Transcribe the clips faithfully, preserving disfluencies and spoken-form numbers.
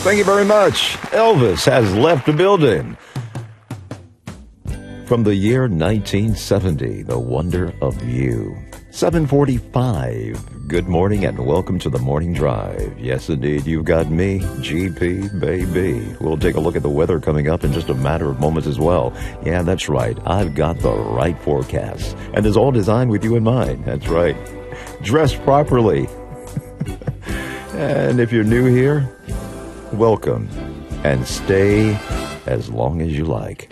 Thank you very much. Elvis has left the building. From the year nineteen seventy, The Wonder of You. seven forty-five. Good morning and welcome to the Morning Drive. Yes, indeed, you've got me, G P, baby. We'll take a look at the weather coming up in just a matter of moments as well. Yeah, that's right. I've got the right forecast. And it's all designed with you in mind. That's right. Dress properly. And if you're new here, welcome. And stay as long as you like.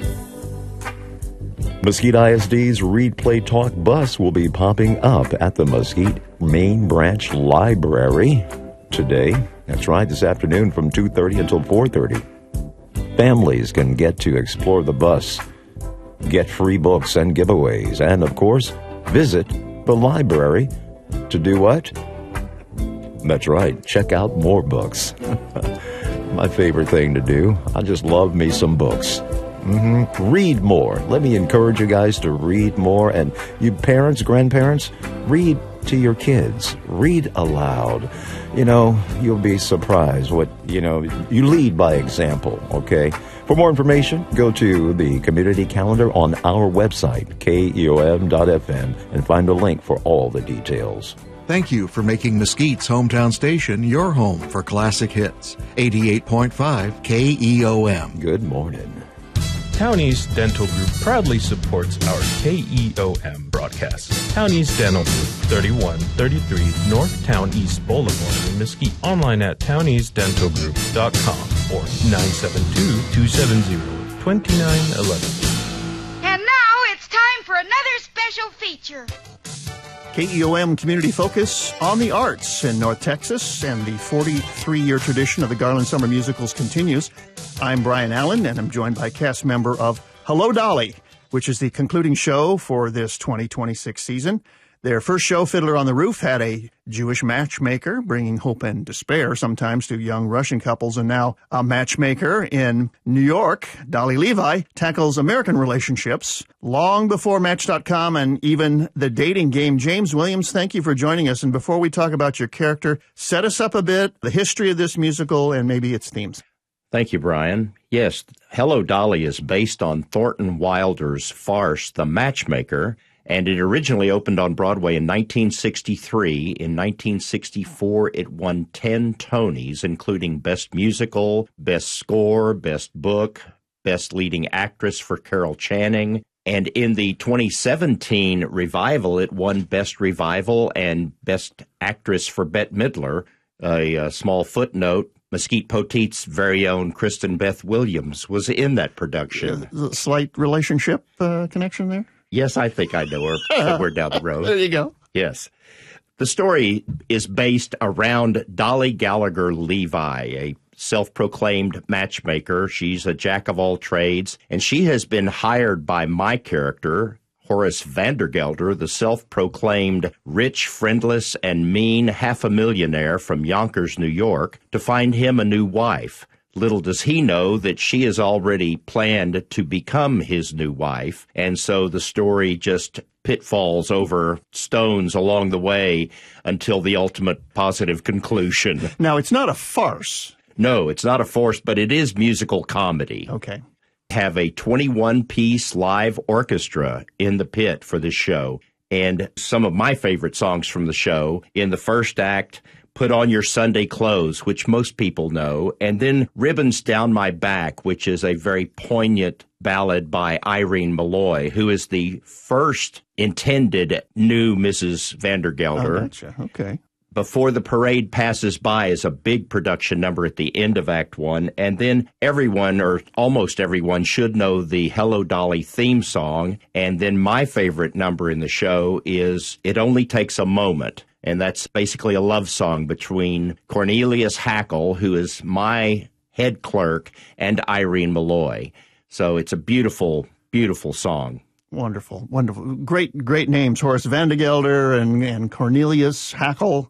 Mesquite I S D's Read Play Talk bus will be popping up at the Mesquite Main Branch Library today. That's right, this afternoon from two thirty until four thirty. Families can get to explore the bus, get free books and giveaways, and of course, visit the library to do what? That's right, check out more books. My favorite thing to do. I just love me some books. Mm-hmm. Read more. Let me encourage you guys to read more. And you parents, grandparents, read to your kids. Read aloud. You know, you'll be surprised what, you know, you lead by example, okay? For more information, go to the community calendar on our website, K E O M dot F M, and find a link for all the details. Thank you for making Mesquite's hometown station your home for classic hits. eighty-eight point five K E O M. Good morning. Townies Dental Group proudly supports our K E O M broadcasts. Townies Dental Group, thirty-one thirty-three North Town East Boulevard in Mesquite. Online at townies dental group dot com or nine seven two, two seven zero, two nine one one. And now it's time for another special feature. K E O M Community Focus on the Arts in North Texas, and the forty-three-year tradition of the Garland Summer Musicals continues. I'm Brian Allen, and I'm joined by cast member of Hello, Dolly, which is the concluding show for this twenty twenty-six season. Their first show, Fiddler on the Roof, had a Jewish matchmaker, bringing hope and despair sometimes to young Russian couples. And now a matchmaker in New York, Dolly Levi, tackles American relationships long before Match dot com and even the dating game. James Williams, thank you for joining us. And before we talk about your character, set us up a bit, the history of this musical and maybe its themes. Thank you, Brian. Yes, Hello, Dolly is based on Thornton Wilder's farce, The Matchmaker, and it originally opened on Broadway in nineteen sixty-three. In nineteen sixty-four, it won ten Tonys, including Best Musical, Best Score, Best Book, Best Leading Actress for Carol Channing. And in the twenty seventeen revival, it won Best Revival and Best Actress for Bette Midler. A, a small footnote, Mesquite Petit's very own Kristen Beth Williams was in that production. Uh, slight relationship uh, connection there? Yes, I think I know her somewhere down the road. There you go. Yes. The story is based around Dolly Gallagher Levi, a self-proclaimed matchmaker. She's a jack of all trades, and she has been hired by my character, Horace Vandergelder, the self-proclaimed rich, friendless, and mean half-a-millionaire from Yonkers, New York, to find him a new wife. Little does he know that she has already planned to become his new wife, and so the story just pitfalls over stones along the way until the ultimate positive conclusion. Now, it's not a farce. No, it's not a farce, but it is musical comedy. Okay. Have a twenty-one piece live orchestra in the pit for this show, and some of my favorite songs from the show. In the first act, Put On Your Sunday Clothes, which most people know, and then Ribbons Down My Back, which is a very poignant ballad by Irene Malloy, who is the first intended new Missus Vandergelder. Oh, gotcha. Okay. Before the Parade Passes By is a big production number at the end of Act One, and then everyone, or almost everyone, should know the Hello, Dolly theme song, and then my favorite number in the show is It Only Takes a Moment. And that's basically a love song between Cornelius Hackle, who is my head clerk, and Irene Malloy. So it's a beautiful, beautiful song. Wonderful, wonderful. Great, great names, Horace Vandergelder and, and Cornelius Hackle,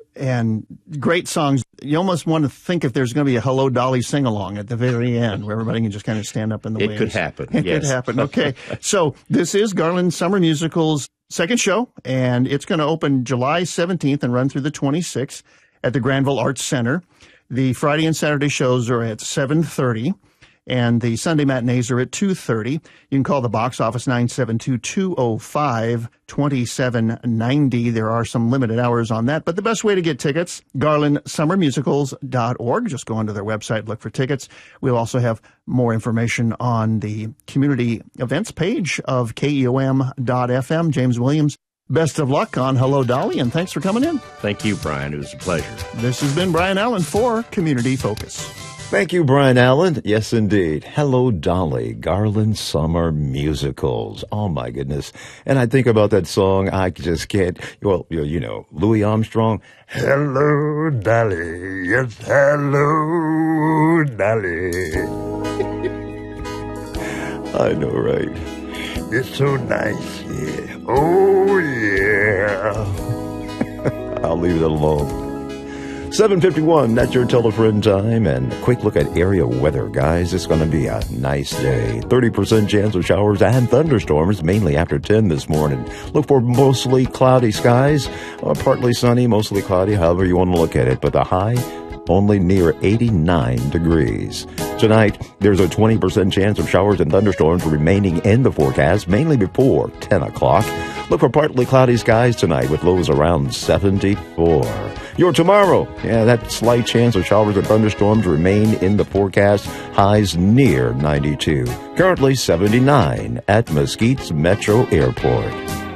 and great songs. You almost want to think if there's going to be a Hello, Dolly sing-along at the very end where everybody can just kind of stand up in the it wings. It could happen, It yes. could happen. Okay, so this is Garland Summer Musicals' second show, and it's going to open July seventeenth and run through the twenty-sixth at the Granville Arts Center. The Friday and Saturday shows are at seven thirty, and the Sunday matinees are at two thirty. You can call the box office nine seven two, two oh five, two seven nine oh. There are some limited hours on that, but the best way to get tickets, garland summer musicals dot org. Just go onto their website, look for tickets. We'll also have more information on the community events page of K E O M dot F M. James Williams, best of luck on Hello, Dolly, and thanks for coming in. Thank you, Brian. It was a pleasure. This has been Brian Allen for Community Focus. Thank you, Brian Allen. Yes, indeed. Hello, Dolly, Garland Summer Musicals. Oh, my goodness. And I think about that song, I just can't, well, you know, Louis Armstrong. Hello, Dolly. Yes, hello, Dolly. I know, right? It's so nice here. Oh, yeah. I'll leave it alone. seven fifty-one, that's your telefriend time, and a quick look at area weather, guys. It's going to be a nice day. thirty percent chance of showers and thunderstorms, mainly after ten this morning. Look for mostly cloudy skies, or partly sunny, mostly cloudy, however you want to look at it, but the high only near eighty-nine degrees. Tonight, there's a twenty percent chance of showers and thunderstorms remaining in the forecast, mainly before ten o'clock. Look for partly cloudy skies tonight with lows around seventy-four. Your tomorrow, yeah, that slight chance of showers and thunderstorms remain in the forecast, highs near ninety-two. Currently seventy-nine at Mesquite's Metro Airport.